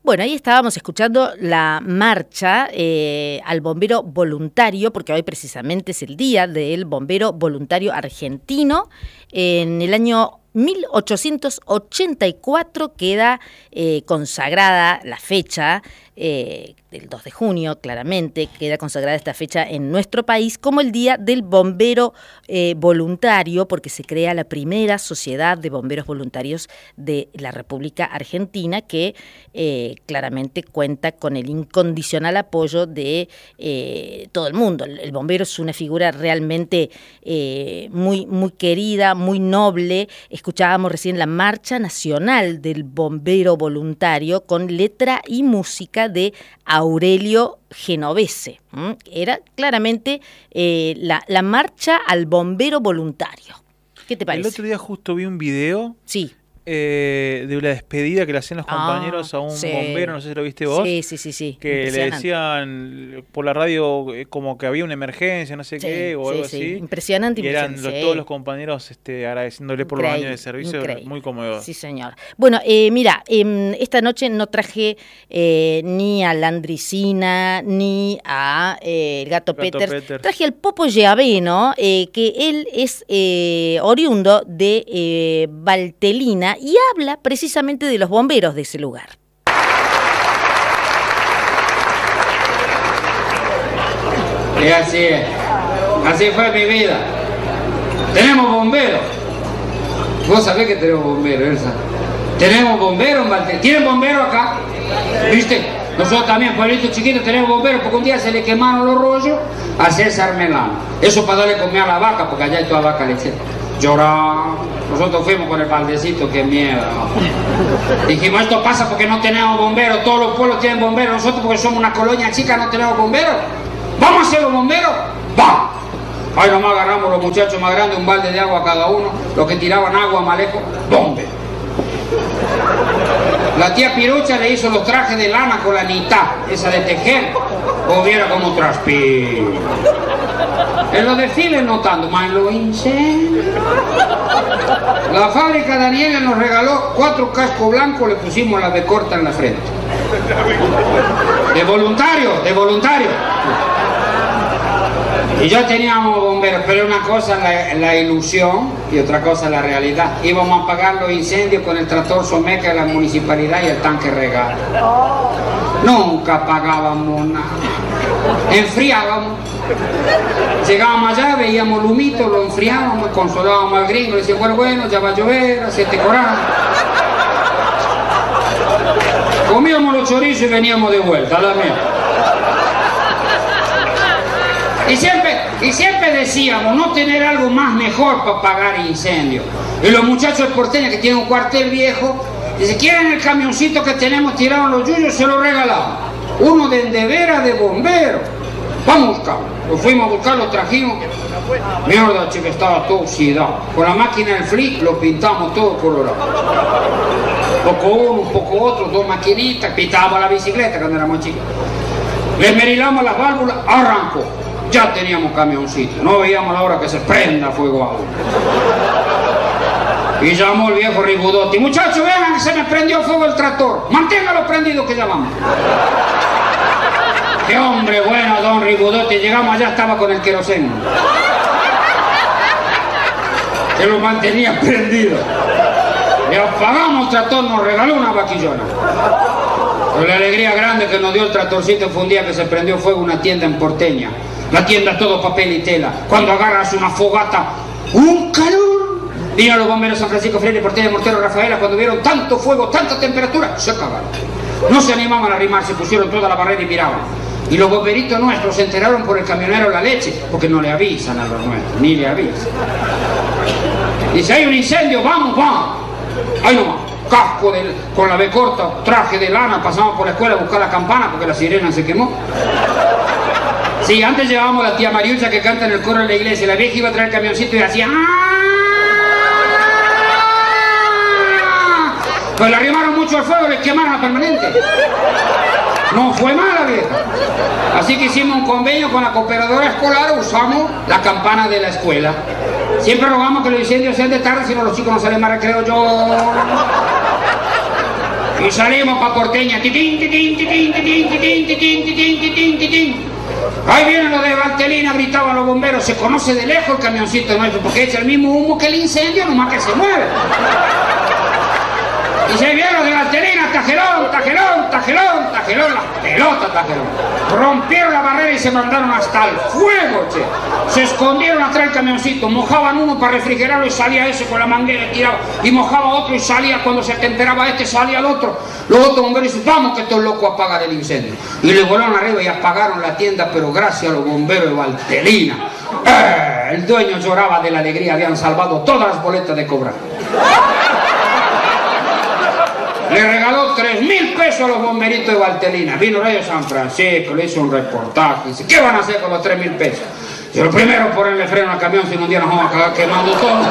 Bueno, ahí estábamos escuchando la marcha al bombero voluntario, porque hoy precisamente es el día del bombero voluntario argentino. En el año 1884 queda consagrada la fecha, el 2 de junio, claramente, queda consagrada esta fecha en nuestro país como el Día del Bombero Voluntario, porque se crea la primera sociedad de bomberos voluntarios de la República Argentina, que claramente cuenta con el incondicional apoyo de todo el mundo. El bombero es una figura realmente muy querida, muy noble. Escuchábamos recién la Marcha Nacional del Bombero Voluntario con letra y música de Aurelio Genovese. Era claramente la marcha al bombero voluntario. ¿Qué te parece? El otro día justo vi un video. Sí. De una despedida que le hacían los compañeros a un bombero, no sé si lo viste vos. Sí. Que le decían por la radio como que había una emergencia, no sé qué, o algo así. Impresionante. Y eran todos los compañeros agradeciéndole por los años de servicio, muy conmovedor. Sí, señor. Bueno, mira, esta noche no traje ni a Landricina, ni a el Gato Peters. Traje al Popo Giaveno, que él es oriundo de Valtelina, y habla precisamente de los bomberos de ese lugar. Y así fue mi vida. Tenemos bomberos. Vos sabés que tenemos bomberos, Elsa. Tenemos bomberos, ¿tienen bomberos acá? ¿Viste? Nosotros también, pueblitos chiquitos, tenemos bomberos, porque un día se le quemaron los rollos a César Melano. Eso para darle comida a la vaca, porque allá hay toda vaca lechera. Llorar. Nosotros fuimos con el baldecito, qué mierda, ¿no? Dijimos, esto pasa porque no tenemos bomberos, todos los pueblos tienen bomberos, nosotros porque somos una colonia chica no tenemos bomberos. ¿Vamos a ser los bomberos? ¡Vamos! Ahí nomás agarramos los muchachos más grandes, un balde de agua cada uno, los que tiraban agua más lejos, ¡bombe! La tía Pirucha le hizo los trajes de lana con la nitá, esa de tejer, o viera como transpira. En los desfiles notando, más en los incendios. La fábrica Daniela nos regaló 4 cascos blancos, le pusimos la B corta en la frente. De voluntario. Y ya teníamos bomberos, pero una cosa la ilusión y otra cosa la realidad. Íbamos a apagar los incendios con el tractor Someca de la municipalidad y el tanque regalo. Nunca apagábamos nada. Enfriábamos. Llegábamos allá, veíamos el humito, lo enfriábamos, consolábamos al gringo, le decíamos, bueno, ya va a llover, hacete coraje. Comíamos los chorizos y veníamos de vuelta, a la mierda. Y siempre decíamos, no tener algo más mejor para apagar incendios. Y los muchachos de Porteña, que tienen un cuartel viejo, dicen, ¿quieren el camioncito que tenemos tirado en los yuyos? Se lo regalamos. Uno de veras de bombero. Vamos a buscarlo. Lo fuimos a buscar, lo trajimos. Mierda, chica, estaba todo oxidado. Con la máquina del flick lo pintamos todo colorado. Poco uno, un poco otro, 2 maquinitas. Pintábamos la bicicleta cuando éramos chicos. Le esmerilamos las válvulas, arrancó. Ya teníamos camioncito. No veíamos la hora que se prenda fuego a uno. Y llamó el viejo Ribudotti. Muchachos, vean que se me prendió fuego el tractor. Manténgalo prendido que ya vamos. ¡Qué hombre bueno, don Ribudotti! Llegamos allá, estaba con el queroseno. Que lo mantenía prendido. Le apagamos el tractor, nos regaló una vaquillona. Pero la alegría grande que nos dio el tractorcito fue un día que se prendió fuego una tienda en Porteña. La tienda es todo papel y tela. Cuando agarras una fogata, ¡un calor! Vino los bomberos San Francisco, Freire, Porteña, Mortero, Rafaela. Cuando vieron tanto fuego, tanta temperatura, se cagaron. No se animaban a arrimar, se pusieron toda la barrera y miraban. Y los bomberitos nuestros se enteraron por el camionero La Leche, porque no le avisan a los nuestros, ni le avisan. Dice, hay un incendio, vamos. Ahí nomás, casco con la B corta, traje de lana, pasamos por la escuela a buscar la campana porque la sirena se quemó. Sí, antes llevábamos a la tía Mariucha que canta en el coro de la iglesia, la vieja iba a traer el camioncito y hacía... Pues le arrimaron mucho al fuego, les quemaron la permanente. No fue mala, vieja. Así que hicimos un convenio con la cooperadora escolar, usamos la campana de la escuela. Siempre rogamos que los incendios sean de tarde, si no los chicos no salen más recreo. Y salimos pa' Porteña. Titín, titín, titín, titín, titín, titín, titín, titín, titín. Ahí vienen los de Valtelina, gritaban los bomberos. Se conoce de lejos el camioncito nuestro, porque echa el mismo humo que el incendio, nomás que se mueve. Y se vieron de Valtelina, tajelón, tajelón, tajelón, tajelón, las pelotas tajelón. Rompieron la barrera y se mandaron hasta el fuego, che. Se escondieron atrás del camioncito, mojaban uno para refrigerarlo y salía ese con la manguera y tiraba. Y mojaba otro y salía, cuando se enteraba este, salía el otro. Los otros bomberos dicen, vamos que estos locos apagan el incendio. Y le volaron arriba y apagaron la tienda, pero gracias a los bomberos de Valtelina. El dueño lloraba de la alegría, habían salvado todas las boletas de cobrar. Le regaló 3.000 pesos a los bomberitos de Valtelina. Vino Radio San Francisco, le hizo un reportaje. Dice, ¿qué van a hacer con los 3.000 pesos? Dice, lo primero, ponerle freno al camión, si no un día nos vamos a acabar quemando todo. Bueno.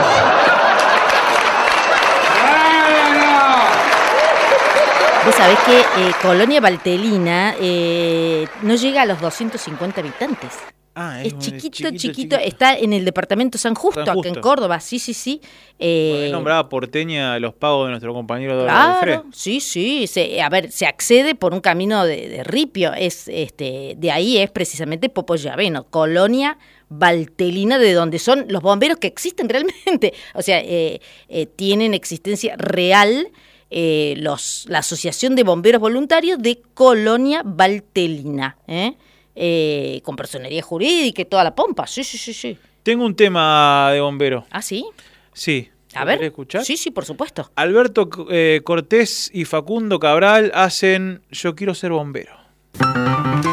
Vos sabés que Colonia Valtelina no llega a los 250 habitantes. Es chiquito, está en el departamento San Justo, acá en Córdoba, sí. Bueno, nombraba porteña los pagos de nuestro compañero claro, sí, se accede por un camino de ripio, de ahí es precisamente Popoyaveno, Colonia Valtelina, de donde son los bomberos que existen realmente, o sea, tienen existencia real la Asociación de Bomberos Voluntarios de Colonia Valtelina, con personería jurídica y toda la pompa, sí. Tengo un tema de bombero. ¿Ah, sí? Sí. A ver. ¿Querés escuchar? Sí, por supuesto. Alberto Cortés y Facundo Cabral hacen Yo quiero ser bombero.